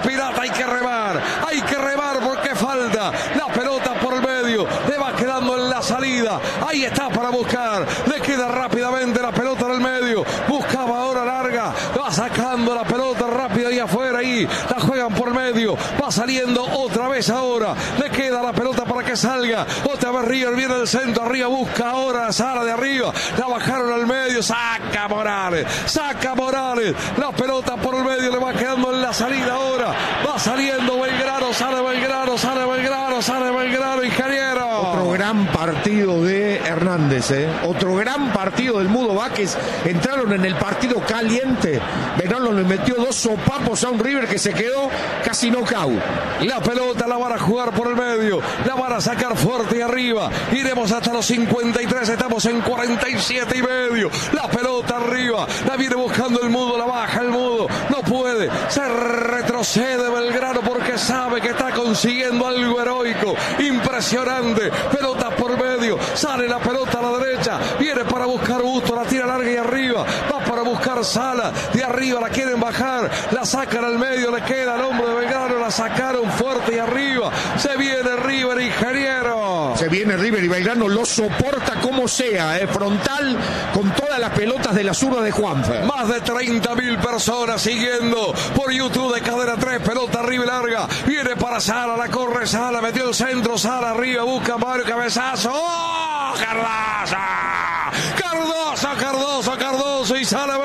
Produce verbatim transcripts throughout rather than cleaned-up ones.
Pirata, hay que remar, hay que remar porque falta la pelota por el medio, le va quedando en la salida, ahí está para buscar, le queda rápidamente la pelota en el medio, buscaba ahora larga, va sacando la pelota rápida y afuera, ahí la juegan por medio, va saliendo otra vez ahora, le queda la pelota para que salga, otra vez River viene del centro, arriba busca ahora, Sala de arriba, la bajaron al medio, saca Morales, saca Morales, la pelota por el medio, le va quedando en la salida ahora, va saliendo Belgrano, sale Belgrano, sale Belgrano, sale Belgrano, ingeniero. Otro gran partido de Hernández, ¿eh? Otro gran partido del Mudo Vázquez. Entraron en el partido caliente. Belgrano le metió dos sopapos a un River que se quedó casi knockout. La pelota la van a jugar por el medio, la van a sacar fuerte y arriba. Iremos hasta los cincuenta y tres, estamos en cuarenta y siete y medio. La pelota arriba, la viene buscando el Mudo, la baja el Mudo, no puede, se retrocede Belgrano porque sabe que está consiguiendo algo heroico, impresionante. Pelota por medio, sale la pelota a la derecha, viene para buscar Busto, la tira larga y arriba, va para buscar Sala, de arriba la quieren bajar, la sacan al medio, le queda al hombre de Belgrano, la sacaron fuerte y arriba, se viene River, ingeniero. Se viene River y Belgrano lo soporta como sea, eh, frontal con todas las pelotas de la zurda de Juanfer. Más de treinta mil personas siguiendo por YouTube de Cadena tres, pelota arriba y larga, viene para Sala, la corre Sala, metió el centro, Sala arriba, busca Mario, cabezazo, ¡oh! Cardoso, Cardoso, Cardoso, Cardoso y sale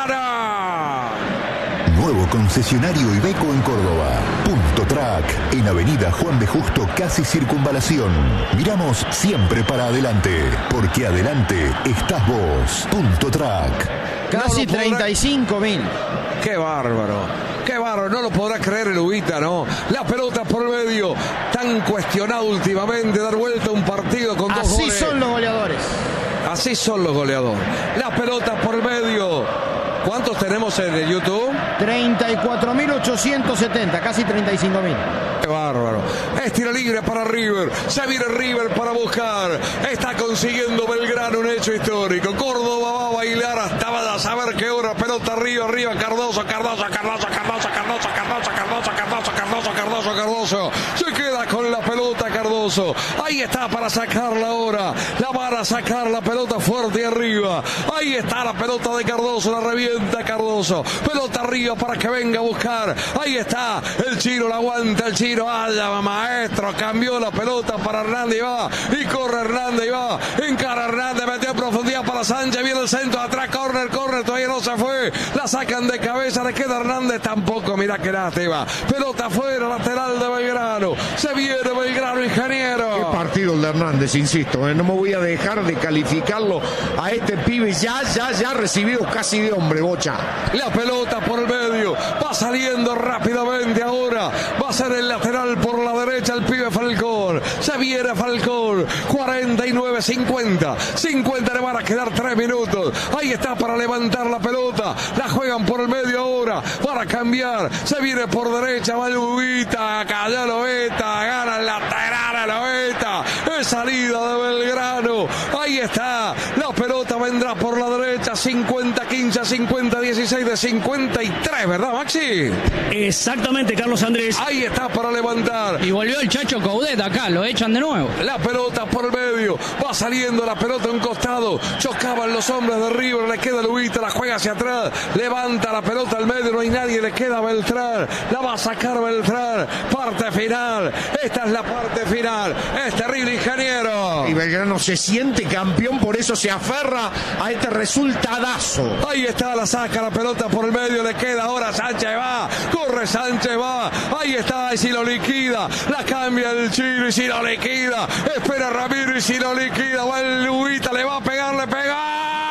Belgrano. Nuevo concesionario Iveco en Córdoba. Punto Track, en Avenida Juan de Justo, casi Circunvalación. Miramos siempre para adelante, porque adelante estás vos. Punto Track. Casi No treinta y cinco mil. Qué bárbaro. Qué bárbaro, no lo podrá creer el Ubita, ¿no? La pelota por el medio, tan cuestionado últimamente, dar vuelta a un partido con dos Así goles. son los goleadores. Así son los goleadores. La pelota por el medio. ¿Cuántos tenemos en el YouTube? treinta y cuatro mil ochocientos setenta, casi treinta y cinco mil. Qué bárbaro. Es tiro libre para River. Se viene River para buscar. Está consiguiendo Belgrano un hecho histórico. Córdoba va a bailar hasta a saber qué hora. Pelota arriba, arriba. Cardoso, Cardoso, Cardoso, Cardoso, Cardoso, Cardoso, Cardoso, Cardoso, Cardoso, Cardoso, Cardoso. Se queda con la pelota Cardoso. Ahí está para sacarla ahora. La van a sacar la pelota fuerte arriba. Ahí está la pelota de Cardoso. La revienta Cardoso. Pelota arriba para que venga a buscar. Ahí está. El Chino la aguanta. El Chino. Vaya, maestro. Cambió la pelota para Hernández y va. Y corre Hernández y va. Encara Hernández. Metió en profundidad para Sánchez. Viene el centro. Atrás. Corner. Corner. Todavía no se fue. La sacan de cabeza. Le queda Hernández. Tampoco. Mira que lástima. Pelota afuera. Lateral de Belgrano. Se viene Belgrano, ingeniero. Qué partido el de Hernández, insisto. Eh. No me voy a dejar de calificarlo a este pibe. Ya, ya, ya recibido casi de hombre, Bocha. La pelota por el medio. Va saliendo rápidamente ahora. Va a ser el lateral por la derecha el pibe Falcón. Se viene Falcón. cuarenta y nueve cincuenta. cincuenta le van a quedar tres minutos. Ahí está para levantar la pelota. La juegan por el medio ahora. Para cambiar. Se viene por derecha. Va el Ubita. Cayó el Ubita. Gana el lateral el Ubita. Es salida de Belgrano. Ahí está. La pelota vendrá por la derecha. cincuenta quince, cincuenta dieciséis de cincuenta y tres, ¿verdad, Maxi? Exactamente, Carlos Andrés. Ahí está para levantar. Y volvió el Chacho Coudet acá, lo echan de nuevo. La pelota por el medio. Va saliendo la pelota a un costado. Chocaban los hombres de River. Le queda Lubita. La juega hacia atrás. Levanta la pelota al medio. No hay nadie. Le queda Beltrán. La va a sacar Beltrán. Parte final. Esta es la parte final. Es terrible, ingeniero. Y Belgrano se siente campeón. Por eso se aferra a este resultadazo. Ahí está, la saca la pelota por el medio, le queda ahora Sánchez, va, corre Sánchez, va, ahí está, y si lo liquida, la cambia el Chino y si lo liquida, espera Ramiro y si lo liquida, va el Lubita, le va a pegar, le pega,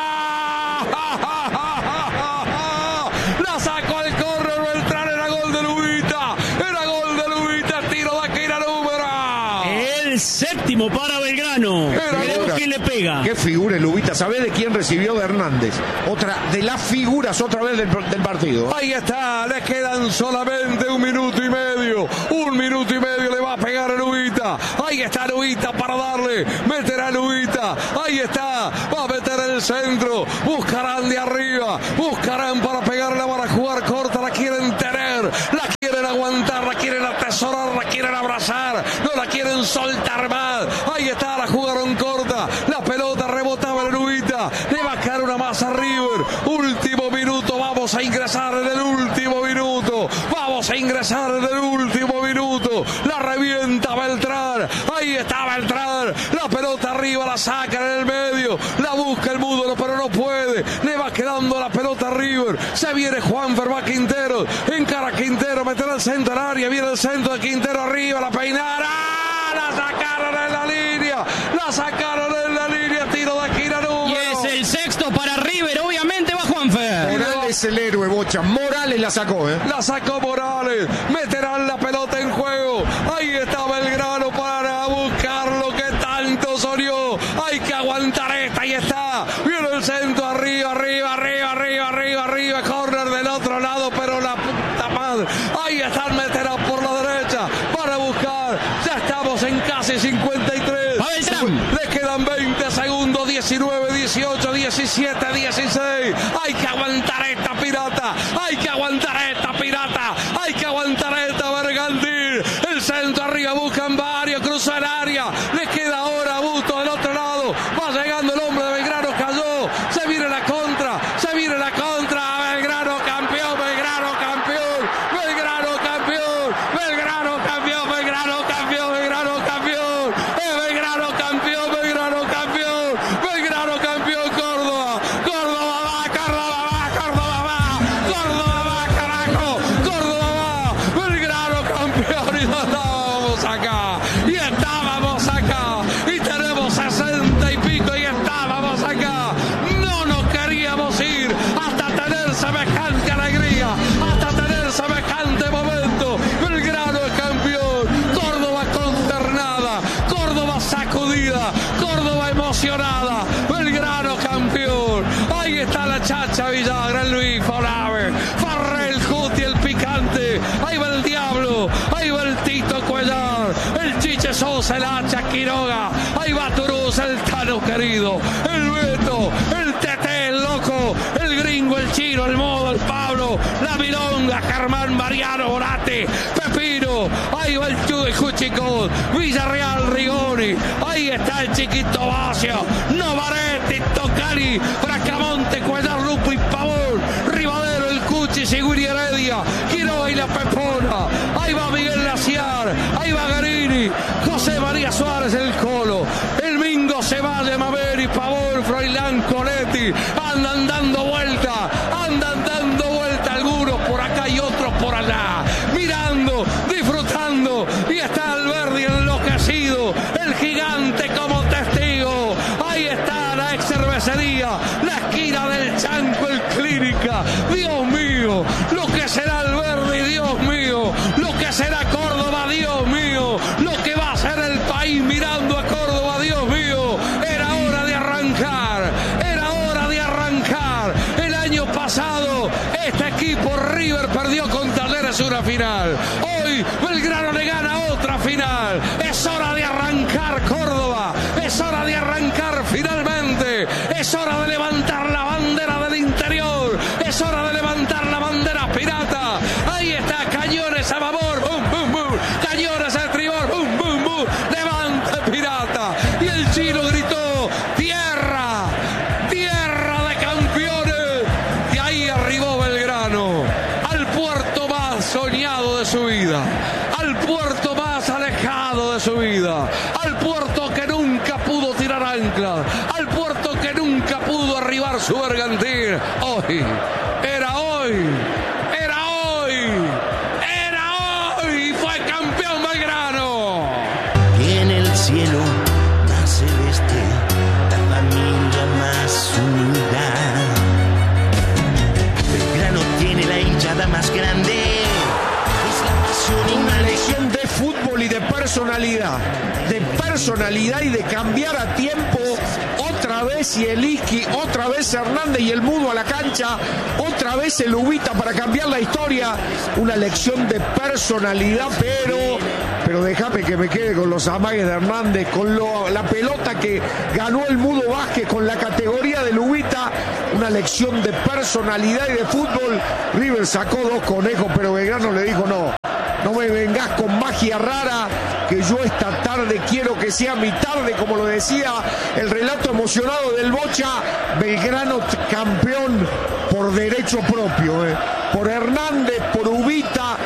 la sacó al córner Beltrán, era gol de Lubita, era gol de Lubita, tiro de aquí la número. El séptimo para Belgrano. Veremos quién le pega. Qué figura el Lubita. ¿Sabés de quién recibió? De Hernández. Otra de las figuras otra vez del, del partido. Ahí está, le quedan solamente un minuto y medio. Un minuto y medio le va a pegar a Lubita. Ahí está Lubita para darle. Meterá a Lubita. Ahí está. Va a meter el centro. Buscarán de arriba. Buscarán para pegarla, para jugar corta. La quieren tener. La quieren aguantar. aguantar, la quieren atesorar, la quieren abrazar, no la quieren soltar más. Ahí está, la jugaron corta, la pelota rebotaba en Ubita, le va a caer una más a River. Último minuto, vamos a ingresar en el último minuto, vamos a ingresar en el último minuto. La revienta Beltrán, ahí está Beltrán, la pelota arriba, la saca en el medio, la busca el Mudo, pero no puede, le va quedando la pelota a River. Se viene Juanfer, va Quintero, encara Quintero, meterá el centro al área, viene el centro de Quintero arriba, la peinara, la sacaron en la línea, la sacaron en la línea, tiro de esquina número. Y es el sexto para River, obviamente va Juanfer. Morales el héroe, Bocha, Morales la sacó, ¿eh? La sacó Morales, meterán la pelota en juego, ahí está Belgrano para buscar lo que tanto soñó, hay que aguantar esta, ahí está, viene el centro arriba, arriba, arriba, arriba, arriba, arriba, corner del otro lado, pero la puta madre, ahí están, meterán por la derecha para buscar, ya estamos en casi cincuenta y tres, le quedan veinte segundos, diecinueve, dieciocho, diecisiete, dieciséis, hay que aguantar esta pirata, hay que aguantar esta pirata, hay que aguantar esta Bergantín, el centro arriba, buscan varios, cruza el área, le queda ahora Busto del otro lado, va llegando el hombre de Belgrano, cayó, se viene la contra, se viene la contra, Belgrano campeón, Belgrano campeón, Belgrano campeón, Belgrano campeón, Belgrano campeón, Belgrano campeón, es Belgrano campeón, Belgrano campeón, Belgrano campeón, Córdoba, Córdoba va, Córdoba va, Córdoba va, Córdoba va, carajo, Córdoba va, Belgrano campeón, y no estábamos acá, y estábamos acá, y tenemos sesenta y pico, y estábamos acá, no nos queríamos ir hasta tener semejante alegría, hasta tener semejante momento. Belgrano es campeón, Córdoba consternada, Córdoba sacudida, Córdoba emocionada, Belgrano campeón, ahí está la Chacha Villagra, el Luis Olave, Farrell, Juti, el picante, ahí va el Diablo, ahí va el Tito Cuellar, el Chiche Sosa, el Hacha Quiroga, ahí va Turuz, el Tano querido, el Beto, el Tete, el Loco, el Gringo, el Chino, el Modo, el Pablo, la Milonga, Germán, Mariano, Borate, Pepino, ahí va el Chuy Cuchicón, Villarreal, Rigoni, ahí está el Chiquito Vacio, Novaretti, Tocari, Bracamonte, Cuellar, Lupo y Pavón, Rivadero, el Cuchi, Siguri Heredia, Quiroga y la Pepona, ahí va Miguel Laciar, ahí va Garini, José María Suárez, el Colo, el Mingo Cevalle, Maveri, Pavón, Froilán, Coletti, andan dando vuelta, andan dando vuelta algunos por acá y otros por allá, mirando, disfrutando, y está Alberdi enloquecido, el gigante como testigo, ahí está la ex cervecería, la esquina del Chanco, el Clínica, Dios mío, lo que será Alberdi, Dios mío, lo que será Córdoba, Dios mío, lo que va a ser el país mirando a Córdoba, Dios mío, era hora de arrancar, era hora de arrancar, el año pasado este equipo River perdió con Talleres una final, hoy Belgrano le gana otra final, es hora de arrancar Córdoba, es hora de arrancar finalmente, es hora de levantar la bandera del interior, es hora de levantar la bandera pirata, ahí está, cañones a favor, boom, boom, boom, cañones a estribor, boom, boom, boom, levanta pirata, y el Chino gritó, tierra, tierra de campeones, y ahí arribó Belgrano, al puerto más soñado de su vida, al puerto más alejado de su vida, al puerto que nunca pudo tirar anclas, al puerto que nunca pudo arribar su Bergantín, hoy, era hoy, era hoy, era hoy, fue campeón Belgrano. Y en el cielo más celeste, la familia más unida. Belgrano tiene la hinchada más grande, es la pasión y Una lección de fútbol y de personalidad, de personalidad y de cambiar a tiempo, otra vez Zielinski, otra vez Hernández y el Mudo a la cancha, otra vez el Ubita para cambiar la historia, una lección de personalidad, pero, pero déjame que me quede con los amagues de Hernández, con lo, la pelota que ganó el Mudo Vázquez, con la categoría del Ubita, una lección de personalidad y de fútbol. River sacó dos conejos, pero Belgrano le dijo no. No me vengas con magia rara, que yo esta tarde quiero que sea mi tarde, como lo decía el relato emocionado del Bocha. Belgrano campeón por derecho propio, eh. por Hernández, por Ubita,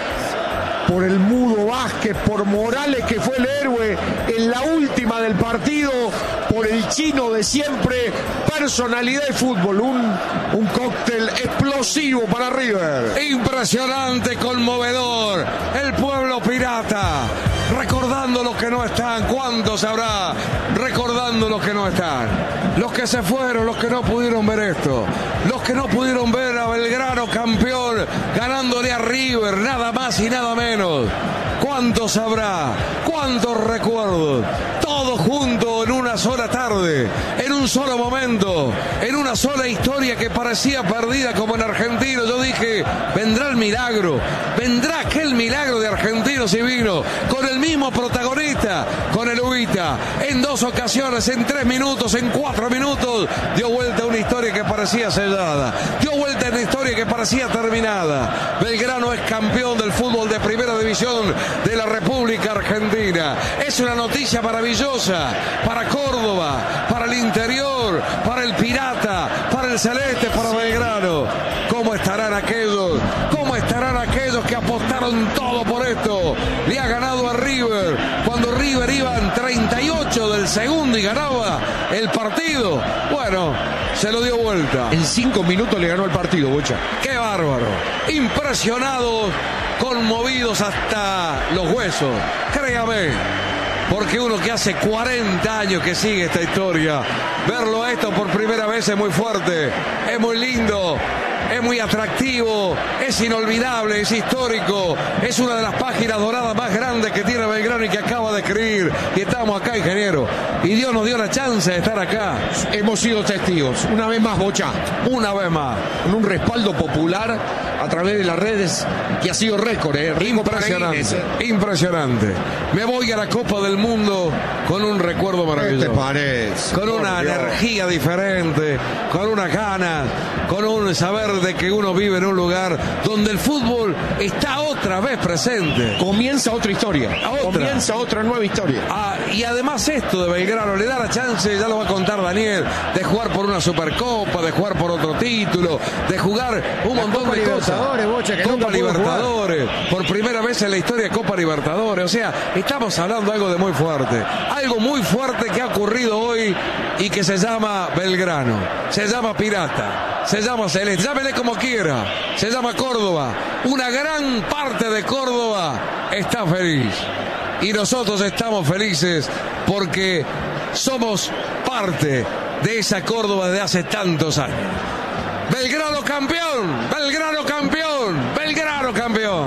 por el Mudo Vázquez, por Morales, que fue el héroe en la última del partido, por el chino de siempre, personalidad de fútbol, un, un cóctel explosivo para River. Impresionante, conmovedor, el pueblo pirata, recordando los que no están. ¿Cuántos habrá recordando los que no están? Los que se fueron, los que no pudieron ver esto, los que no pudieron ver a Belgrano campeón, ganándole a River, nada más y nada menos. ¿Cuántos habrá? ¿Cuántos recuerdos? Todos juntos en una sola tarde, en un solo momento, en una sola historia que parecía perdida como en Argentino. Yo dije, vendrá el milagro, vendrá aquel milagro de Argentinos y vino, con el mismo protagonista, con el Ubita, en dos ocasiones, en tres minutos, en cuatro minutos, dio vuelta a una historia que parecía sellada, dio vuelta a una historia que parecía terminada. Belgrano es campeón del fútbol de primera división de la República Argentina. Es una noticia maravillosa para Córdoba, para el interior, para el Pirata, para el Celeste, para Belgrano. ¿Cómo estarán aquellos? ¿Cómo estarán aquellos que apostaron todo por esto? Le ha ganado a River cuando River iba en treinta y ocho del segundo y ganaba el partido. Bueno, se lo dio vuelta. En cinco minutos le ganó el partido, Bocha. ¡Qué bárbaro! Impresionados, conmovidos hasta los huesos. Créame, porque uno que hace cuarenta años que sigue esta historia, verlo esto por primera vez es muy fuerte, es muy lindo, es muy atractivo, es inolvidable, es histórico, es una de las páginas doradas más grandes que tiene Belgrano y que acaba de escribir. Y estamos acá, ingeniero, y Dios nos dio la chance de estar acá. Hemos sido testigos, una vez más, Bocha, una vez más, con un respaldo popular a través de las redes que ha sido récord, ¿eh? Impresionante, impresionante. Me voy a la Copa del Mundo con un recuerdo maravilloso. ¿Qué te parece? Con una energía diferente, con una ganas, con un saber de que uno vive en un lugar donde el fútbol está otra vez presente. Comienza otra historia, otra. comienza otra nueva historia. Ah, y además esto de Belgrano le da la chance, ya lo va a contar Daniel, de jugar por una Supercopa, de jugar por otro título, de jugar un la montón Copa de cosas. Bocha, que Copa Libertadores, por primera vez en la historia de Copa Libertadores. O sea, estamos hablando de algo de muy fuerte, algo muy fuerte que ha ocurrido hoy y que se llama Belgrano, se llama Pirata, se llama Celeste, llámele como quiera, se llama Córdoba. Una gran parte de Córdoba está feliz y nosotros estamos felices porque somos parte de esa Córdoba de hace tantos años. Belgrano campeón, Belgrano campeón, Belgrano campeón.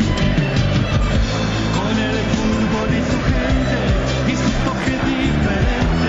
Con el fútbol y su gente y su toque diferente.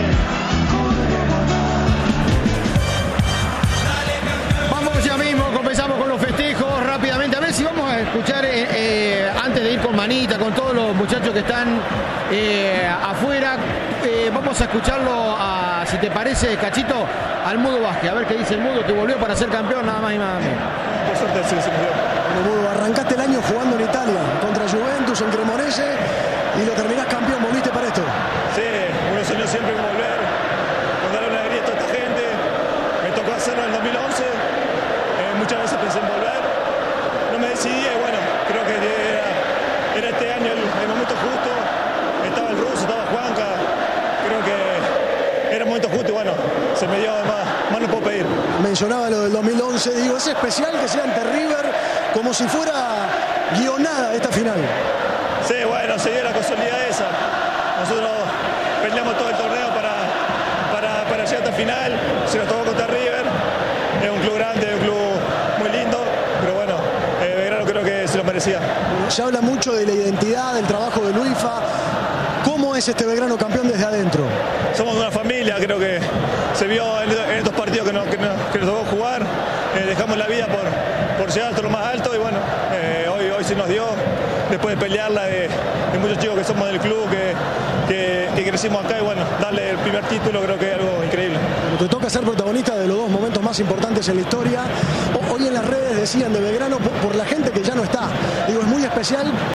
Vamos ya mismo, comenzamos con los festejos rápidamente. A ver si vamos a escuchar, eh, eh, antes de ir con Manita, con todos los muchachos que están eh, afuera, eh, vamos a escucharlo, a, si te parece, Cachito, al Mudo Vázquez. A ver qué dice el Mudo, que volvió para ser campeón, nada más y nada menos. Por suerte sí, sí, bueno, Mudo, arrancaste el año jugando en Italia, contra Juventus, en Cremonese, y lo terminás campeón, volviste para esto. Sí, uno soñó siempre con volver, con darle una alegría a toda esta gente. Me tocó hacerlo en el dos mil once, eh, muchas veces pensé en volver, no me decidí y bueno, creo que era, era este año el, el momento justo. Estaba el ruso, estaba Juanca, creo que era el momento justo y bueno, se me dio más, más no puedo pedir. Mencionaba lo del dos mil once, digo, es especial que sea ante River, como si fuera guionada esta final. Sí, bueno, se dio la casualidad esa. Nosotros peleamos todo el torneo para, para, para llegar hasta final, se nos tocó contra River, es un club grande, un club muy lindo, pero bueno, eh, Belgrano creo que se lo merecía. Se habla mucho de la identidad, del trabajo de Luifa. ¿Cómo es este Belgrano campeón desde adentro? Somos una familia, creo que se vio en, en estos partidos que nos, que nos, que nos tocó jugar, eh, dejamos la vida por, por llegar hasta lo más alto y bueno, eh, hoy, hoy se nos dio, después de pelearla de, de muchos chicos que somos del club, que, que, que crecimos acá y bueno, darle el primer título creo que es algo increíble. Te toca ser protagonista de los dos momentos más importantes en la historia. Hoy en las redes decían de Belgrano por, por la gente que ya no está. Digo, es muy especial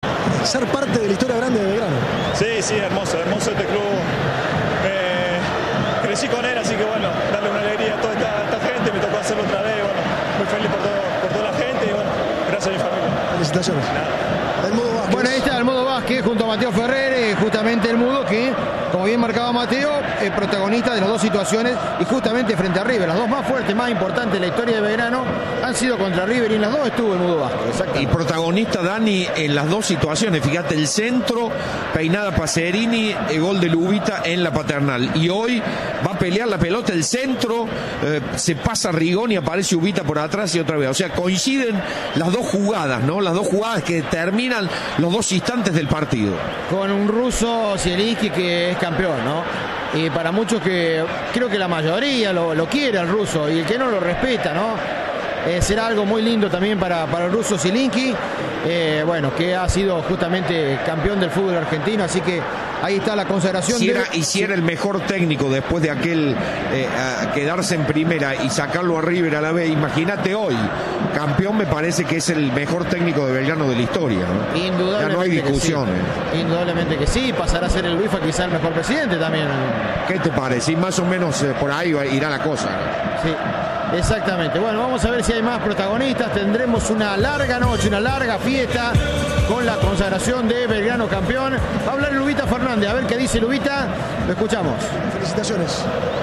ser parte de la historia grande de Belgrano. Sí, sí, hermoso, hermoso este club. Eh, crecí con él, así que bueno, darle una alegría a toda esta, esta gente, me tocó hacerlo otra vez, bueno, muy feliz por, todo, por toda la gente y bueno, gracias a mi familia. Felicitaciones. Nada. El Mudo Vázquez. Bueno, ahí está el Mudo Vázquez junto a Mateo Ferrer, eh, justamente el Mudo que, como bien marcaba Mateo, es protagonista de las dos situaciones y justamente frente a River. Las dos más fuertes, más importantes de la historia de Belgrano han sido contra River y en las dos estuvo el Mudo Vázquez. Exacto. Y protagonista, Dani, en las dos situaciones. Fíjate, el centro, peinada Pacerini, el gol de Lubita en la Paternal. Y hoy va a pelear la pelota, el centro, eh, se pasa Rigón y aparece Ubita por atrás y otra vez. O sea, coinciden las dos jugadas, ¿no? Las dos jugadas que determinan los dos instantes del partido. Con un ruso, Zielinski, que es campeón, ¿no? Y para muchos que creo que la mayoría lo, lo quiere al ruso y el que no lo respeta, ¿no? Eh, será algo muy lindo también para, para el ruso Zielinski, eh, bueno, que ha sido justamente campeón del fútbol argentino, así que ahí está la consagración. Si de... era, y si era el mejor técnico después de aquel eh, a quedarse en primera y sacarlo a River a la vez, imagínate hoy, campeón, me parece que es el mejor técnico de Belgrano de la historia, ¿no? Indudablemente. Ya no hay discusiones. Que sí. Indudablemente que sí, pasará a ser el U I F A quizá el mejor presidente también. ¿Qué te parece? Y más o menos eh, por ahí irá la cosa, ¿no? Sí. Exactamente. Bueno, vamos a ver si hay más protagonistas. Tendremos una larga noche, una larga fiesta con la consagración de Belgrano campeón. Va a hablar Lubita Fernández. A ver qué dice Lubita. Lo escuchamos. Felicitaciones.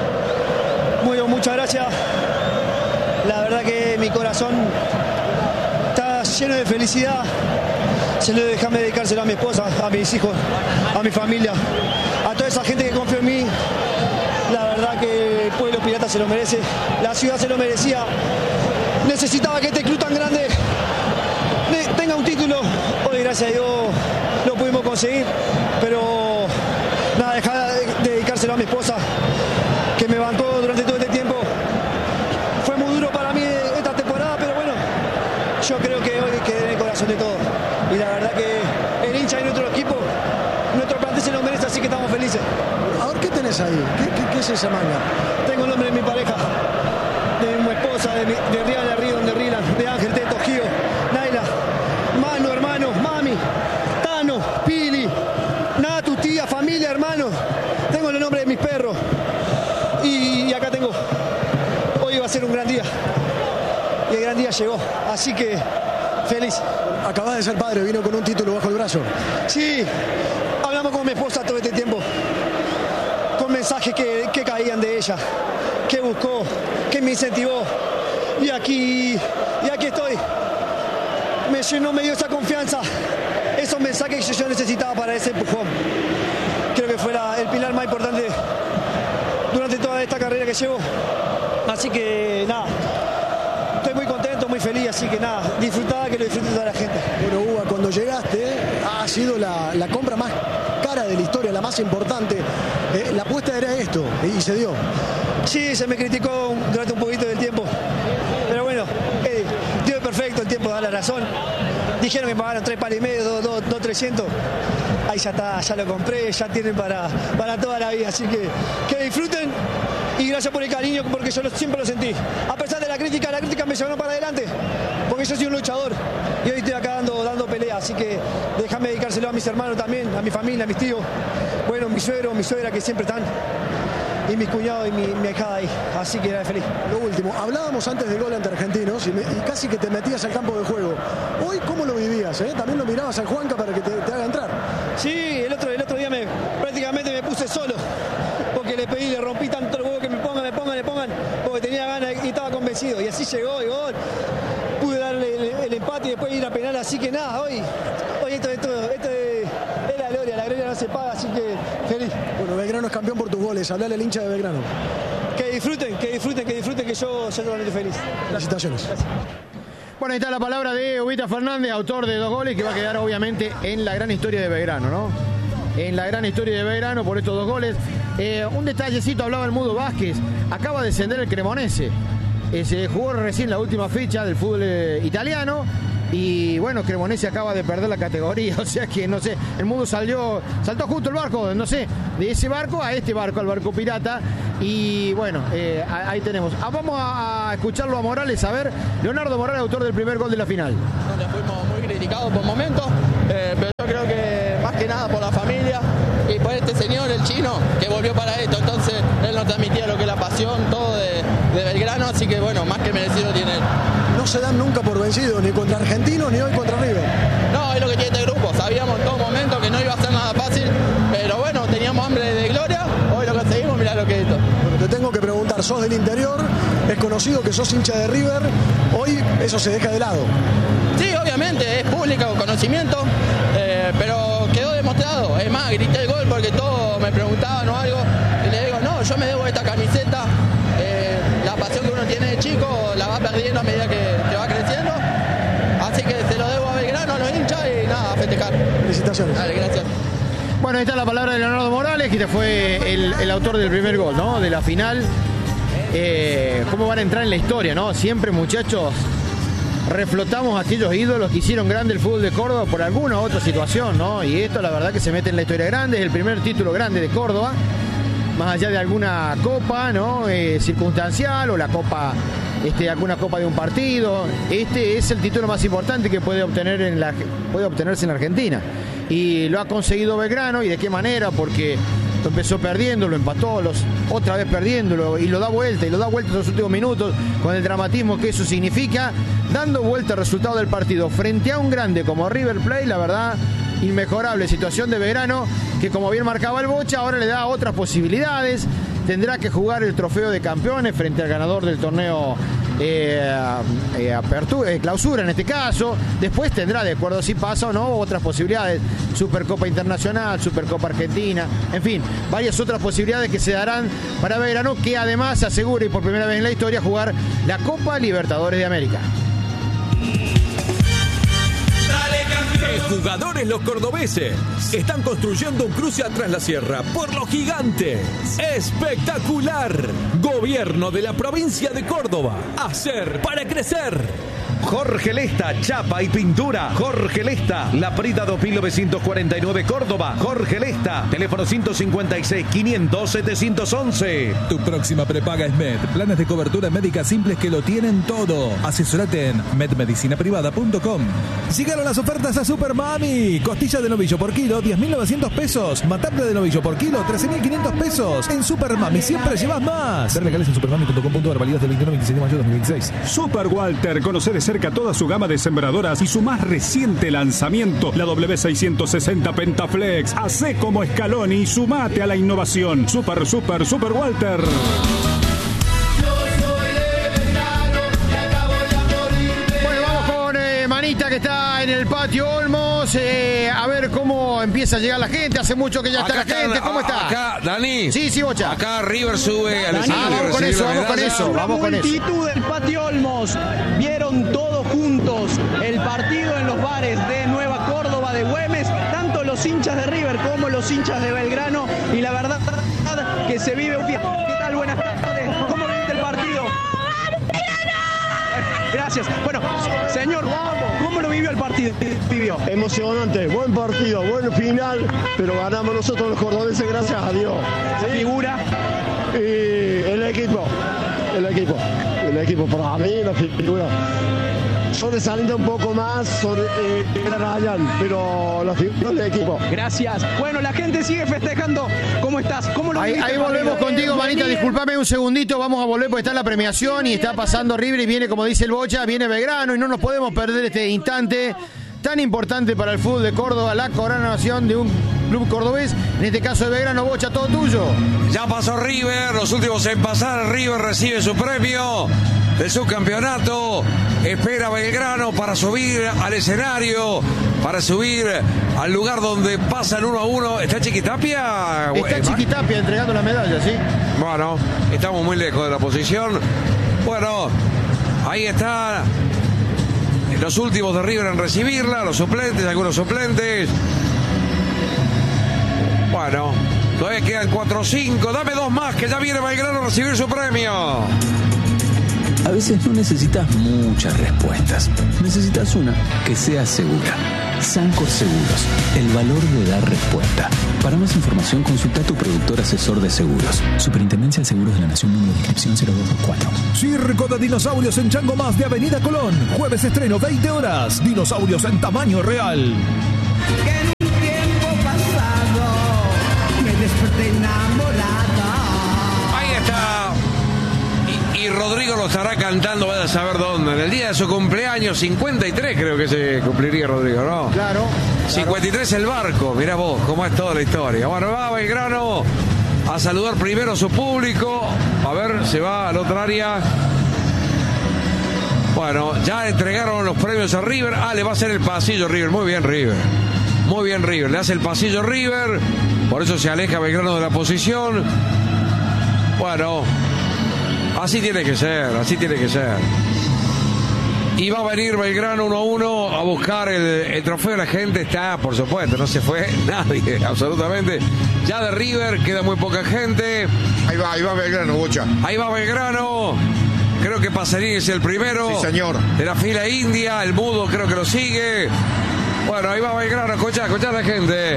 Muy bien, muchas gracias. La verdad que mi corazón está lleno de felicidad. Se lo déjame dedicárselo a mi esposa, a mis hijos, a mi familia, a toda esa gente que confió en mí. La verdad que el pueblo pirata se lo merece, la ciudad se lo merecía. Necesitaba que este club tan grande tenga un título. Hoy, gracias a Dios, lo pudimos conseguir. Pero nada, dejar de dedicárselo a mi esposa, que me bancó durante todo este tiempo. Fue muy duro para mí esta temporada, pero bueno, yo creo que hoy quedé en el corazón de todos. Y la verdad que el hincha y nuestro equipo, nuestro plantel se lo merece, así que estamos felices. A ver, ¿qué tenés ahí? ¿Qué, qué, qué es esa manga? Tengo el nombre de mi pareja, de mi esposa, de, mi, de Rial, de Río, de Rilan, de Ángel, Teto, Gio, Naila, Manu, hermano, Mami, Tano, Pili, Natu, tía, familia, hermano. Tengo el nombre de mis perros. Y, y acá tengo. Hoy va a ser un gran día. Y el gran día llegó. Así que feliz. Acabás de ser padre, vino con un título bajo el brazo. Sí, hablamos con mi esposa todo este tiempo. Con mensajes que, que caían de ella, que buscó, que me incentivó. Y aquí, y aquí estoy. Me llenó, me dio esa confianza. Esos mensajes que yo necesitaba para ese empujón. Creo que fue la, el pilar más importante durante toda esta carrera que llevo. Así que nada, estoy muy contento, muy feliz, así que nada, disfrutaba, que lo disfrute toda la gente. Bueno, Uva, cuando llegaste, ha sido la, la compra más cara de la historia, la más importante. Eh, la apuesta era esto, y se dio. Sí, se me criticó durante un poquito del tiempo, pero bueno, eh, dio perfecto, el tiempo da la razón. Dijeron que pagaron tres palos y medio, dos, dos, dos, trescientos. Ahí ya está, ya lo compré, ya tienen para, para toda la vida, así que que disfruten. Y gracias por el cariño, porque yo lo, siempre lo sentí. A pesar de la crítica, la crítica me llevaron para adelante, porque yo soy un luchador y hoy estoy acá dando, dando pelea. Así que déjame dedicárselo a mis hermanos también, a mi familia, a mis tíos, bueno, mi suegro, mi suegra que siempre están, y mis cuñados y mi, mi ahijada ahí. Así que era feliz. Lo último, hablábamos antes del gol ante Argentinos y, me, y casi que te metías al campo de juego. Hoy, ¿cómo lo vivías? Eh? También lo mirabas al Juanca para que te, te haga entrar. Sí, el otro, el otro día me, prácticamente me puse solo, porque le pedí, le rompí tanto el huevo que me pongan, me pongan, me pongan, porque tenía ganas y estaba convencido. Y así llegó y gol. Pude darle el, el empate y después ir a penal, así que nada, hoy, hoy esto, esto, esto es, es la gloria, la gloria no se paga, así que feliz. Bueno, Belgrano es campeón por tus goles, hablale al hincha de Belgrano. Que disfruten, que disfruten, que disfruten, que yo soy totalmente feliz. Felicitaciones. Gracias. Bueno, ahí está la palabra de Ubita Fernández, autor de dos goles, que va a quedar obviamente en la gran historia de Belgrano, ¿no? En la gran historia de Belgrano por estos dos goles. Eh, un detallecito, hablaba el Mudo Vázquez, acaba de descender el Cremonese. Eh, se jugó recién la última fecha del fútbol eh, italiano. Y bueno, Cremonese acaba de perder la categoría, o sea que no sé, el Mudo salió, saltó justo el barco, no sé, de ese barco a este barco, al barco pirata. Y bueno, eh, ahí tenemos. Ah, vamos a escucharlo a Morales, a ver, Leonardo Morales, autor del primer gol de la final. Donde fuimos muy criticados por momentos, eh, pero yo creo que se dan nunca por vencidos, ni contra Argentinos ni hoy contra River. No, es lo que tiene este grupo. Sabíamos en todo momento que no iba a ser nada fácil, pero bueno, teníamos hambre de gloria. Hoy lo conseguimos, mirá lo que es esto. Bueno, te tengo que preguntar, sos del interior, es conocido que sos hincha de River, hoy eso se deja de lado. Sí, obviamente, es público conocimiento, eh, pero quedó demostrado. Es más, grité el gol porque todos me preguntaban o algo, y le digo, no, yo me debo esta camiseta. Eh, la pasión que uno tiene de chico la va perdiendo a medida que, que va creciendo. Así que se lo debo a Belgrano, a los hinchas y nada, a festejar. Felicitaciones. Dale, gracias. Bueno, ahí está la palabra de Leonardo Morales, que fue el, el autor del primer gol, ¿no? De la final. Eh, ¿Cómo van a entrar en la historia, no? Siempre, muchachos, reflotamos a aquellos ídolos que hicieron grande el fútbol de Córdoba por alguna u otra situación, ¿no? Y esto, la verdad, que se mete en la historia grande. Es el primer título grande de Córdoba, más allá de alguna copa, ¿no? Eh, circunstancial o la copa, este, alguna copa de un partido. Este es el título más importante que puede obtener en la, puede obtenerse en la Argentina. Y lo ha conseguido Belgrano. ¿Y de qué manera? Porque lo empezó perdiendo, lo empató, los, otra vez perdiéndolo, y lo da vuelta, y lo da vuelta en los últimos minutos, con el dramatismo que eso significa, dando vuelta al resultado del partido frente a un grande como River Plate. La verdad, inmejorable situación de Belgrano, que como bien marcaba el Bocha, ahora le da otras posibilidades. Tendrá que jugar el trofeo de campeones frente al ganador del torneo eh, eh, apertura, eh, clausura en este caso. Después tendrá, de acuerdo si pasa o no, otras posibilidades. Supercopa Internacional, Supercopa Argentina, en fin, varias otras posibilidades que se darán para Belgrano, que además asegura, y por primera vez en la historia, jugar la Copa Libertadores de América. Jugadores los cordobeses están construyendo un cruce atrás la sierra por los gigantes. ¡Espectacular! Gobierno de la provincia de Córdoba. Hacer para crecer. Jorge Lesta, chapa y pintura. Jorge Lesta, La Prida dos mil novecientos cuarenta y nueve, Córdoba. Jorge Lesta, teléfono ciento cincuenta y seis, quinientos, setecientos once. Tu próxima prepaga es Med. Planes de cobertura médica simples que lo tienen todo. Asesorate en med medicina privada punto com. Llegaron las ofertas a Super Mami. Costilla de novillo por kilo, diez mil novecientos pesos. Matambre de novillo por kilo, trece mil quinientos pesos. En Super Mami siempre llevas más. Ver legales en supermami punto com punto ar, válidas del veintinueve al veintiséis de mayo de dos mil veintiséis. Super Walter, conocer de cerca toda su gama de sembradoras y su más reciente lanzamiento, la W seiscientos sesenta Pentaflex. Hacé como Scaloni y sumate a la innovación. Super, super, Super Walter. Manita, que está en el patio Olmos, eh, a ver cómo empieza a llegar la gente. Hace mucho que ya está acá la gente. ¿Cómo está? Acá, Dani. Sí, sí, Bocha. Acá River sube al escenario. Ah, vamos con eso, vamos con eso. Vamos con eso. La multitud del patio Olmos vieron todos juntos el partido en los bares de Nueva Córdoba, de Güemes, tanto los hinchas de River como los hinchas de Belgrano. Y la verdad que se vive un fiesta. ¿Qué tal? Buenas tardes. ¿Cómo viste el partido? Gracias. Bueno, señor, ¿cómo lo vivió el partido? Vivió. Emocionante, buen partido, buen final, pero ganamos nosotros los cordobeses, gracias a Dios. ¿Sí? Figura. Y el equipo, el equipo, el equipo, para mí la figura. Sobresaliendo un poco más sobre eh, Ryan, pero la figura del equipo. Gracias. Bueno, la gente sigue festejando. ¿Cómo estás? ¿Cómo lo Ahí, ahí volvemos contigo, Manita. Disculpame un segundito. Vamos a volver porque está la premiación y está pasando River y viene, como dice el Bocha, viene Belgrano y no nos podemos perder este instante tan importante para el fútbol de Córdoba, la coronación de un club cordobés, en este caso de Belgrano. Bocha, todo tuyo. Ya pasó River, los últimos en pasar. River recibe su premio de su campeonato. Espera Belgrano para subir al escenario, para subir al lugar donde pasan uno a uno. ¿Está Chiquitapia? Está Chiquitapia entregando la medalla, ¿sí? Bueno, estamos muy lejos de la posición. Bueno, ahí está los últimos de River en recibirla, los suplentes, algunos suplentes. Bueno, todavía quedan cuatro o cinco. Dame dos más, que ya viene Belgrano a recibir su premio. A veces no necesitas muchas respuestas. Necesitas una que sea segura. Sancor Seguros, el valor de dar respuesta. Para más información, consulta a tu productor asesor de seguros. Superintendencia de Seguros de la Nación, número de inscripción cero dos dos cuatro. Circo de dinosaurios en Chango Más de Avenida Colón. Jueves estreno, veinte horas. Dinosaurios en tamaño real. Que en un tiempo pasado me desperté enamorada. Ahí está. Y Rodrigo lo estará cantando, vaya a saber dónde. En el día de su cumpleaños. año cincuenta y tres creo que se cumpliría, Rodrigo, ¿no? Claro. cincuenta y tres el barco, mirá vos cómo es toda la historia. Bueno, va Belgrano a saludar primero a su público. A ver, se va a la otra área. Bueno, ya entregaron los premios a River. Ah, le va a hacer el pasillo River. Muy bien, River. Muy bien, River. Le hace el pasillo River. Por eso se aleja Belgrano de la posición. Bueno, así tiene que ser, así tiene que ser. Y va a venir Belgrano uno a uno a buscar el, el trofeo. La gente está, por supuesto, no se fue nadie, absolutamente. Ya de River queda muy poca gente. Ahí va, ahí va Belgrano, Bocha. Ahí va Belgrano. Creo que Pacerini es el primero. Sí, señor. De la fila india. El mudo creo que lo sigue. Bueno, ahí va Belgrano. Escuchá, escuchá a la gente.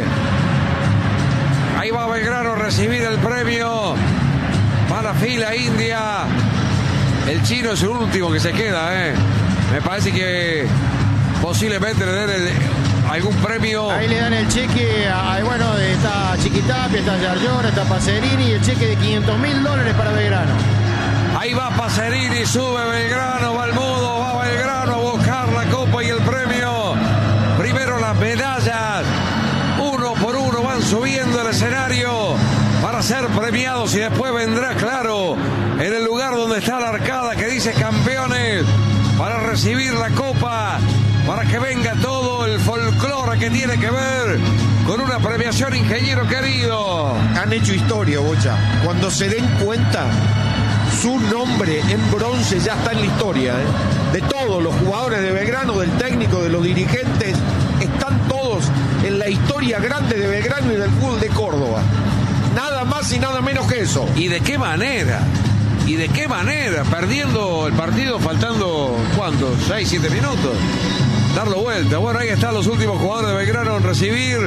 Ahí va Belgrano a recibir el premio. Va a la fila india. El chino es el último que se queda, ¿eh? Me parece que posiblemente le den el, algún premio. Ahí le dan el cheque, a, bueno, está Chiquitapia, está Yarlora, está Pacerini, y el cheque de quinientos mil dólares para Belgrano. Ahí va Pacerini, sube Belgrano, va al mudo, va Belgrano a buscar la copa y el premio. Primero las medallas, uno por uno van subiendo el escenario para ser premiados y después vendrá, claro, en el lugar donde está la arcada que dice campeones, para recibir la copa, para que venga todo el folclore que tiene que ver con una premiación, ingeniero querido. Han hecho historia, Bocha. Cuando se den cuenta, su nombre en bronce ya está en la historia, ¿eh? De todos los jugadores de Belgrano, del técnico, de los dirigentes, están todos en la historia grande de Belgrano y del fútbol de Córdoba. Nada más y nada menos que eso. ¿Y de qué manera? ¿Y de qué manera? Perdiendo el partido, faltando, ¿cuánto? ¿seis, siete minutos? Darlo vuelta. Bueno, ahí están los últimos jugadores de Belgrano en recibir.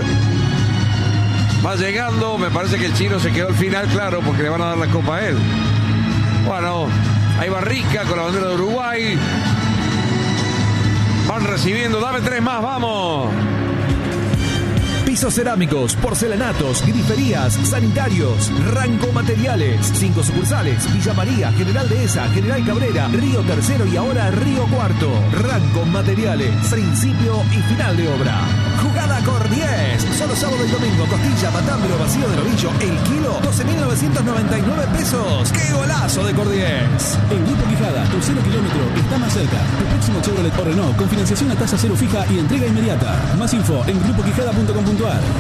Va llegando, me parece que el chino se quedó al final, claro, porque le van a dar la copa a él. Bueno, ahí va Rica con la bandera de Uruguay. Van recibiendo, dame tres más, vamos. Pisos cerámicos, porcelanatos, griferías, sanitarios, Ranco Materiales. Cinco sucursales: Villa María, General Dehesa, General Cabrera, Río Tercero y ahora Río Cuarto. Ranco Materiales, principio y final de obra. Jugada Cordiés, solo sábado y domingo. Costilla, matambre o vacío de novillo, el kilo, doce mil novecientos noventa y nueve pesos. ¡Qué golazo de Cordiés! En Grupo Quijada, tu cero kilómetro está más cerca. Tu próximo Chevrolet o Renault con financiación a tasa cero fija y entrega inmediata. Más info en grupo quijada punto com punto a r.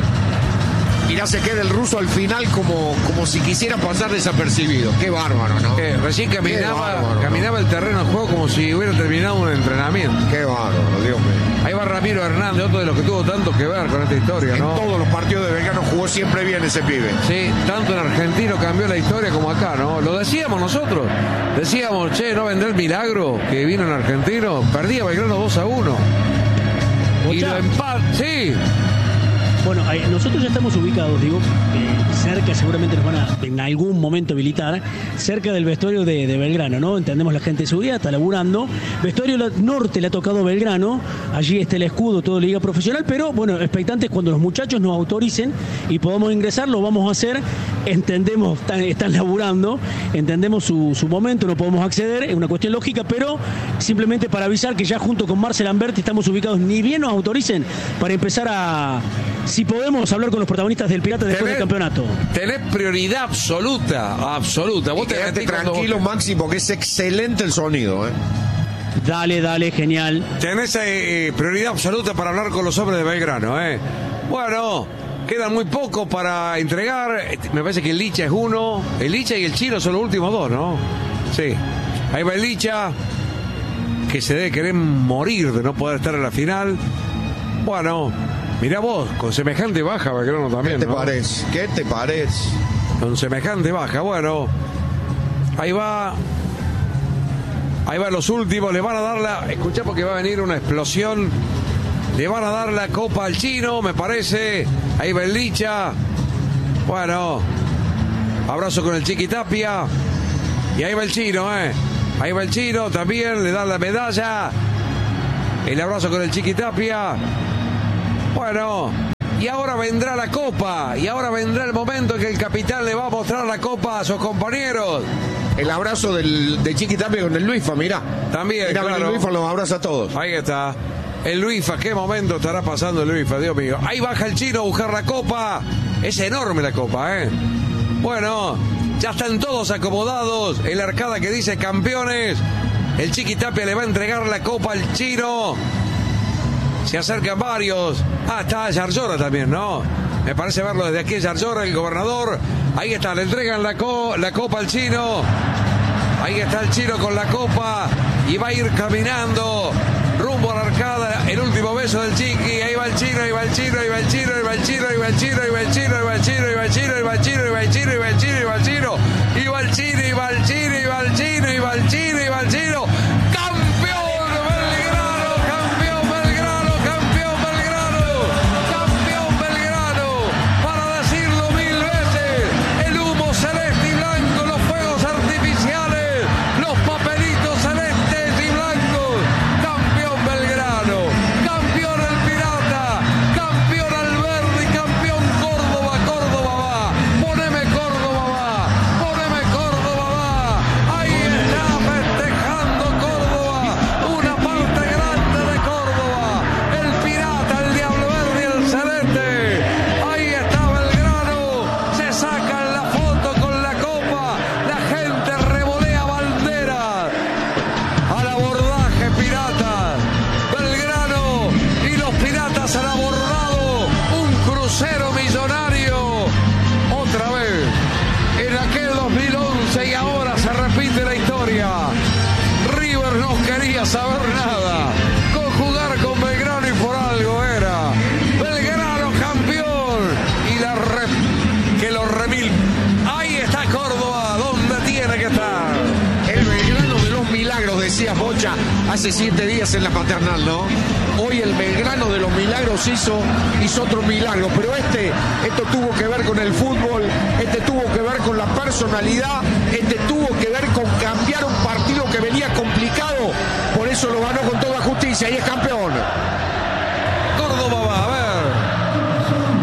Mirá, se queda el ruso al final como, como si quisiera pasar desapercibido. Qué bárbaro, ¿no? Eh, recién caminaba, bárbaro, caminaba ¿no? el terreno de juego como si hubiera terminado un entrenamiento. Qué bárbaro, Dios mío. Ahí va Ramiro Hernández, otro de los que tuvo tanto que ver con esta historia, ¿no? En todos los partidos de Belgrano jugó siempre bien ese pibe. Sí, tanto en Argentino cambió la historia como acá, ¿no? Lo decíamos nosotros. Decíamos, che, ¿no vendrá el milagro que vino en Argentino? Perdía Belgrano dos a uno. Y lo empató, sí. Bueno, eh, nosotros ya estamos ubicados, digo, eh, cerca, seguramente nos van a en algún momento habilitar, cerca del vestuario de, de Belgrano, ¿no? Entendemos, la gente de seguridad está laburando. Vestuario norte le ha tocado Belgrano, allí está el escudo, todo Liga Profesional, pero bueno, expectantes cuando los muchachos nos autoricen y podamos ingresar, lo vamos a hacer. Entendemos, están, están laburando, entendemos su, su momento, no podemos acceder, es una cuestión lógica, pero simplemente para avisar que ya junto con Marcel Amberti estamos ubicados, ni bien nos autoricen, para empezar a... Si podemos hablar con los protagonistas del Pirata después del campeonato. Tenés prioridad absoluta, absoluta. Vos y quedate tranquilo, vos... Maxi, porque es excelente el sonido, ¿eh? Dale, dale, genial. Tenés eh, prioridad absoluta para hablar con los hombres de Belgrano, ¿eh? Bueno, quedan muy poco para entregar. Me parece que el Licha es uno. El Licha y el Chino son los últimos dos, ¿no? Sí. Ahí va el Licha, que se debe querer morir de no poder estar en la final. Bueno, mirá vos, con semejante baja Belgrano también, ¿Qué te ¿no? parece? ¿Qué te parece? Con semejante baja, bueno. Ahí va. Ahí van los últimos, le van a dar la... Escuchá, porque va a venir una explosión. Le van a dar la copa al Chino, me parece. Ahí va el Licha. Bueno, abrazo con el Chiquitapia. Y ahí va el Chino, ¿eh? Ahí va el Chino también, le dan la medalla. El abrazo con el Chiquitapia. Bueno, Y ahora vendrá la copa. Y ahora vendrá el momento en que el capitán le va a mostrar la copa a sus compañeros. El abrazo del, de Chiqui Tapia con el Luisfa, mirá. También, mirá, claro. El Luisfa los abraza a todos. Ahí está. El Luisfa, qué momento estará pasando el Luisfa, Dios mío. Ahí baja el chino a buscar la copa. Es enorme la copa, ¿eh? Bueno, ya están todos acomodados. El arcada que dice campeones. El Chiqui Tapia le va a entregar la copa al chino. Se acercan varios. Ah, está Yarlora también, ¿no? Me parece verlo desde aquí, Yarlora, el gobernador. Ahí está, le entregan la, co la copa al chino. Ahí está el chino con la copa. Y va a ir caminando rumbo a la arcada. El último beso del Chiqui. Ahí va el chino, ahí va el chino, ahí va el chino, ahí va el chino, ahí va el chino, ahí va el chino, ahí va el chino, ahí va el chino, ahí va el chino, ahí va el chino, ahí va el chino, ahí va el chino. Y va el chino, y va el chino, y va el chino, y va el chino, y va el chino. Saber nada, con jugar con Belgrano y por algo era. Belgrano campeón y la re... que los remil. Ahí está Córdoba, donde tiene que estar. El Belgrano de los milagros, decía Bocha hace siete días en la paternal, ¿no? Hoy el Belgrano de los milagros hizo, hizo otro milagro, pero este, esto tuvo que ver con el fútbol, este tuvo que ver con la personalidad, este tuvo que ver con cambiar un partido que venía complicado, por eso lo ganó con toda justicia y es campeón.